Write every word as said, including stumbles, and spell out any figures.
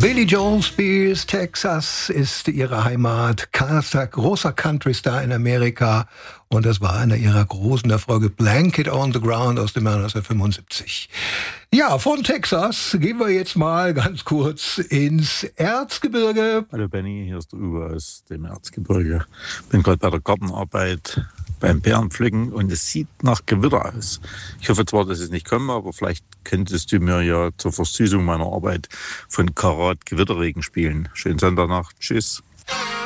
Billie Joel Spears, Texas ist ihre Heimat. Caster, großer Country-Star in Amerika. Und das war einer ihrer großen Erfolge, Blanket on the Ground aus dem Jahr neunzehnhundertfünfundsiebzig. Ja, von Texas gehen wir jetzt mal ganz kurz ins Erzgebirge. Hallo Benny, hier ist der Uwe aus dem Erzgebirge. Bin gerade bei der Gartenarbeit beim Beerenpflücken und es sieht nach Gewitter aus. Ich hoffe zwar, dass es nicht kommt, aber vielleicht könntest du mir ja zur Versüßung meiner Arbeit von Karat Gewitterregen spielen. Schönen Sonntagnacht. Tschüss.